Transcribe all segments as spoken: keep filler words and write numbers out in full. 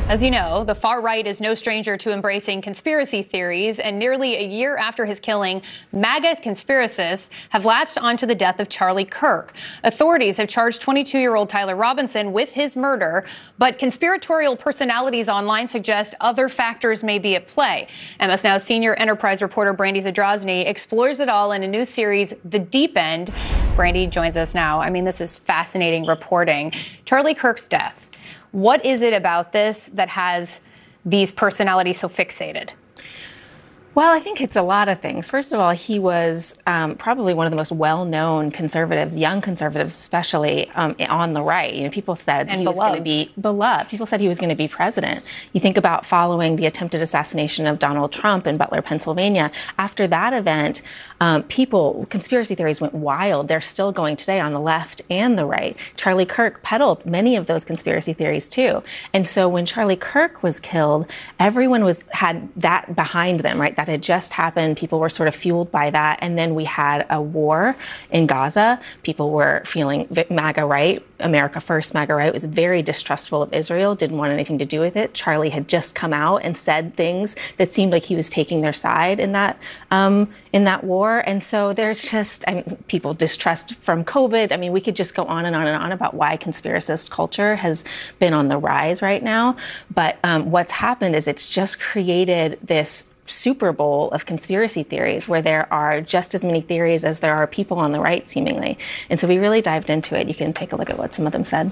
As you know, the far right is no stranger to embracing conspiracy theories, and nearly a year after his killing, MAGA conspiracists have latched onto the death of Charlie Kirk. Authorities have charged twenty-two-year-old Tyler Robinson with his murder, but conspiratorial personalities online suggest other factors may be at play. M S Now's senior enterprise reporter Brandy Zadrozny explores it all in a new series, The Deep End. Brandy joins us now. I mean, this is fascinating reporting. Charlie Kirk's death. What is it about this that has these personalities so fixated? Well, I think it's a lot of things. First of all, he was um, probably one of the most well-known conservatives, young conservatives especially, um, on the right. You know, people said and he beloved. was going to be beloved. People said he was going to be president. You think about following the attempted assassination of Donald Trump in Butler, Pennsylvania. After that event, um, people, conspiracy theories went wild. They're still going today on the left and the right. Charlie Kirk peddled many of those conspiracy theories too. And so when Charlie Kirk was killed, everyone was had that behind them, right? That had just happened. People were sort of fueled by that. And then we had a war in Gaza. People were feeling MAGA right. America First, MAGA right, was very distrustful of Israel, didn't want anything to do with it. Charlie had just come out and said things that seemed like he was taking their side in that um, in that war. And so there's just I mean, people distrust from COVID. I mean, we could just go on and on and on about why conspiracist culture has been on the rise right now. But um, what's happened is it's just created this Super Bowl of conspiracy theories where there are just as many theories as there are people on the right, seemingly. And so we really dived into it. You can take a look at what some of them said.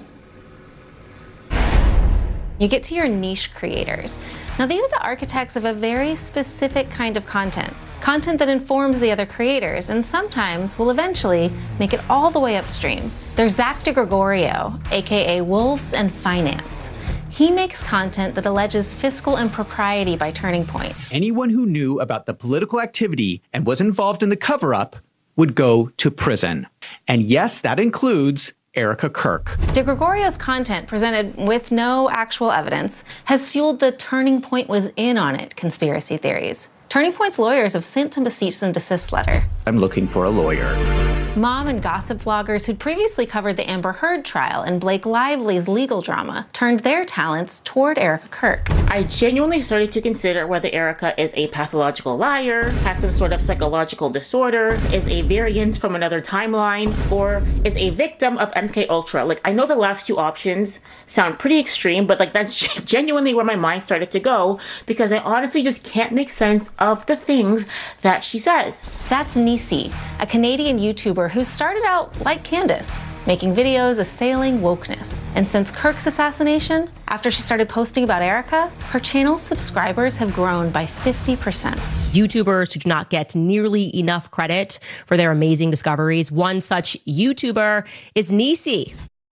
You get to your niche creators. Now, these are the architects of a very specific kind of content. Content that informs the other creators and sometimes will eventually make it all the way upstream. There's Zach DeGregorio, aka Wolves and Finance. He makes content that alleges fiscal impropriety by Turning Point. Anyone who knew about the political activity and was involved in the cover-up would go to prison. And yes, that includes Erica Kirk. DeGregorio's content, presented with no actual evidence, has fueled the Turning Point was in on it conspiracy theories. Turning Point's lawyers have sent him a cease and desist letter. I'm looking for a lawyer. Mom and gossip vloggers who'd previously covered the Amber Heard trial and Blake Lively's legal drama turned their talents toward Erica Kirk. I genuinely started to consider whether Erica is a pathological liar, has some sort of psychological disorder, is a variant from another timeline, or is a victim of M K Ultra. Like, I know the last two options sound pretty extreme, but like that's genuinely where my mind started to go because I honestly just can't make sense of the things that she says. That's Nisi, a Canadian YouTuber who started out like Candace, making videos assailing wokeness. And since Kirk's assassination, after she started posting about Erica, her channel's subscribers have grown by fifty percent. YouTubers who do not get nearly enough credit for their amazing discoveries. One such YouTuber is Nisi.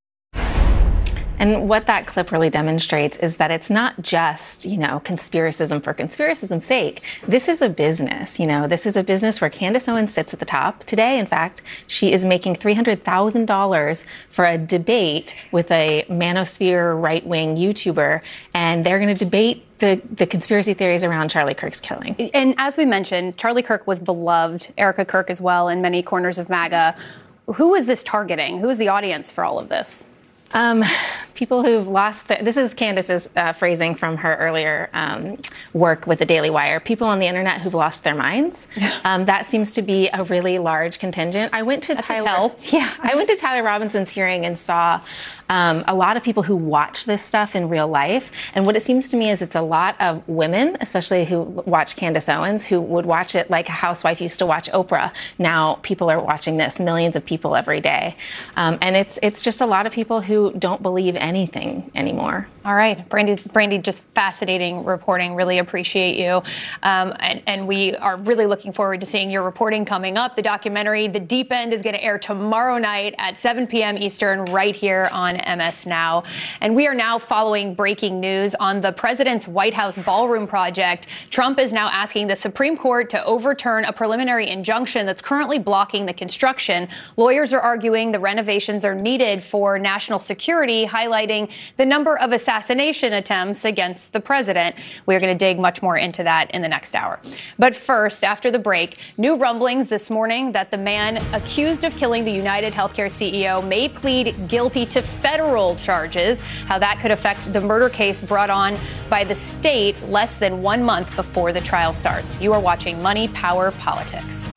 And what that clip really demonstrates is that it's not just, you know, conspiracism for conspiracism's sake. This is a business, you know, this is a business where Candace Owens sits at the top. Today, in fact, she is making three hundred thousand dollars for a debate with a manosphere right-wing YouTuber, and they're going to debate the, the conspiracy theories around Charlie Kirk's killing. And as we mentioned, Charlie Kirk was beloved, Erica Kirk as well, in many corners of MAGA. Who is this targeting? Who is the audience for all of this? Um, people who've lost their, this is Candace's uh, phrasing from her earlier um, work with the Daily Wire, people on the internet who've lost their minds. Um, that seems to be a really large contingent. I went to That's Tyler, yeah, I went to Tyler Robinson's hearing and saw um, a lot of people who watch this stuff in real life. And what it seems to me is it's a lot of women, especially who watch Candace Owens, who would watch it like a housewife used to watch Oprah. Now people are watching this, millions of people every day. Um, and it's, it's just a lot of people who Who don't believe anything anymore. All right, Brandy, Brandy, just fascinating reporting. Really appreciate you. Um, and, and we are really looking forward to seeing your reporting coming up. The documentary, The Deep End, is going to air tomorrow night at seven p.m. Eastern right here on M S Now. And we are now following breaking news on the president's White House ballroom project. Trump is now asking the Supreme Court to overturn a preliminary injunction that's currently blocking the construction. Lawyers are arguing the renovations are needed for national security, highlighting the number of assassinations assassination attempts against the president. We're going to dig much more into that in the next hour. But first, after the break, new rumblings this morning that the man accused of killing the United Healthcare C E O may plead guilty to federal charges, how that could affect the murder case brought on by the state less than one month before the trial starts. You are watching Money, Power, Politics.